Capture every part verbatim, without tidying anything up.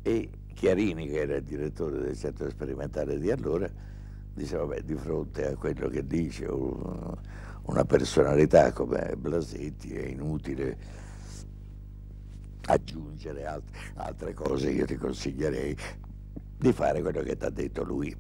E Chiarini, che era il direttore del centro sperimentale di allora, diceva, vabbè, di fronte a quello che dice un, una personalità come Blasetti è inutile aggiungere alt altre cose, io ti consiglierei di fare quello che ti ha detto lui.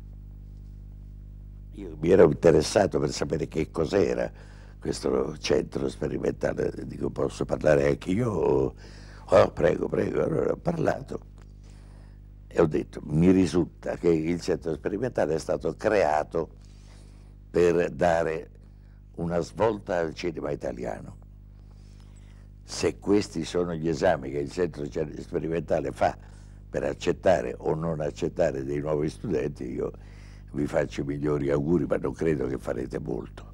Io mi ero interessato per sapere che cos'era questo centro sperimentale, dico, posso parlare anche io? Oh, prego, prego. Allora ho parlato e ho detto, mi risulta che il centro sperimentale è stato creato per dare una svolta al cinema italiano. Se questi sono gli esami che il centro sperimentale fa per accettare o non accettare dei nuovi studenti, io vi faccio i migliori auguri, ma non credo che farete molto.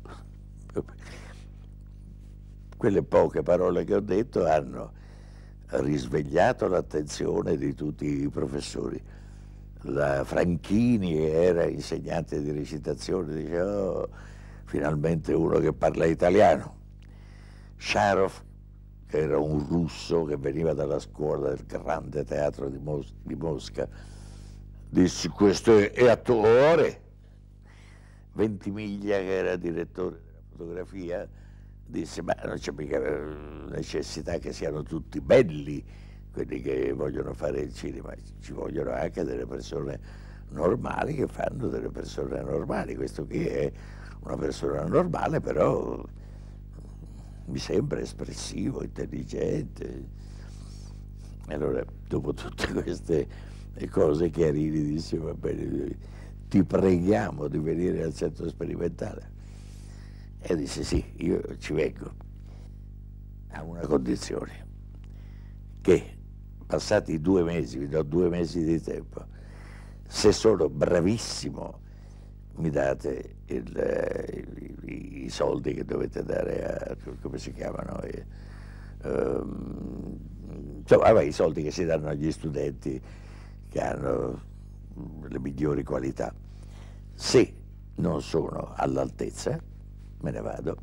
Quelle poche parole che ho detto hanno risvegliato l'attenzione di tutti i professori. La Franchini, che era insegnante di recitazione, diceva, oh, finalmente uno che parla italiano. Sharov, che era un russo che veniva dalla scuola del grande teatro di, Mos di Mosca, disse, questo è, è attore. Ventimiglia, che era direttore della fotografia, disse, ma non c'è mica necessità che siano tutti belli quelli che vogliono fare il cinema, ci vogliono anche delle persone normali che fanno delle persone normali. Questo qui è una persona normale, però mi sembra espressivo, intelligente. E allora, dopo tutte queste cose, Chiarini disse, va bene, ti preghiamo di venire al centro sperimentale. E disse, sì, io ci vengo, a una condizione, che passati due mesi, vi do due mesi di tempo, se sono bravissimo mi date il, i, i soldi che dovete dare a, come si chiamano, eh, um, insomma, vabbè, i soldi che si danno agli studenti che hanno le migliori qualità. Se non sono all'altezza, me ne vado.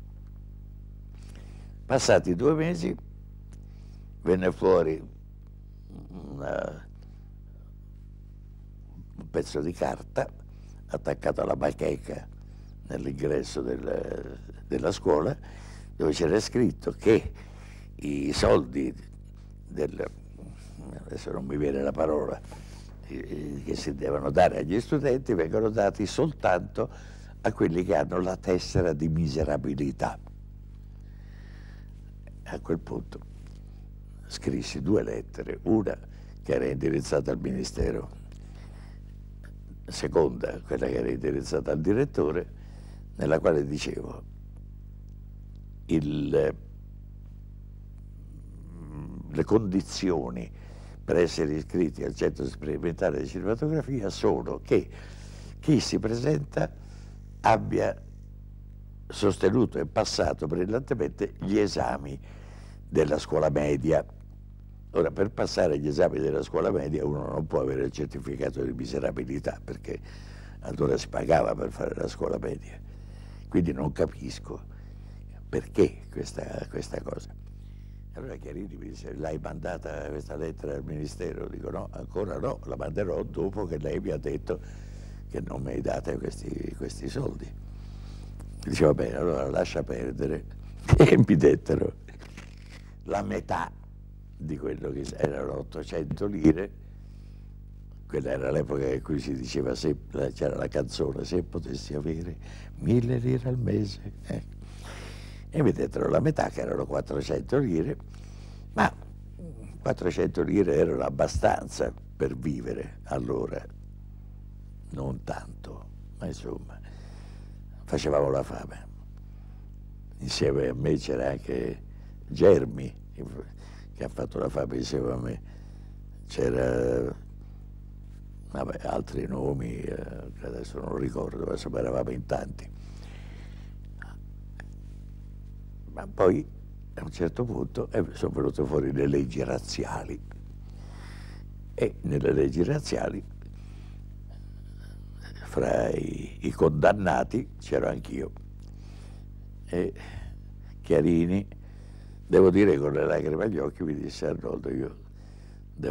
Passati due mesi venne fuori una, un pezzo di carta attaccato alla bacheca nell'ingresso del, della scuola, dove c'era scritto che i soldi del, adesso non mi viene la parola, che si devono dare agli studenti vengono dati soltanto a quelli che hanno la tessera di miserabilità. A quel punto scrissi due lettere, una che era indirizzata al Ministero, seconda, quella che era indirizzata al direttore, nella quale dicevo, il, le condizioni per essere iscritti al centro sperimentale di cinematografia sono che chi si presenta abbia sostenuto e passato brillantemente gli esami della scuola media. Ora, per passare gli esami della scuola media uno non può avere il certificato di miserabilità, perché allora si pagava per fare la scuola media. Quindi non capisco perché questa, questa cosa. Allora Chiarini mi dice, l'hai mandata questa lettera al Ministero? Dico, no, ancora no, la manderò dopo che lei mi ha detto che non mi date questi, questi soldi. Dice, va bene, allora lascia perdere. E mi dettero la metà di quello che erano ottocento lire. Quella era l'epoca in cui si diceva, c'era la canzone, se potessi avere mille lire al mese. Eh. E mi dettero la metà, che erano quattrocento lire, ma quattrocento lire erano abbastanza per vivere allora, non tanto, ma insomma, facevamo la fame. Insieme a me c'era anche Germi, che ha fatto la fame insieme a me. C'era, vabbè, altri nomi, eh, che adesso non ricordo, ma insomma eravamo in tanti. Ma poi a un certo punto eh, sono venute fuori le leggi razziali, e nelle leggi razziali fra i, i condannati c'ero anch'io. E Chiarini, devo dire con le lacrime agli occhi, mi disse, Arnoldo, io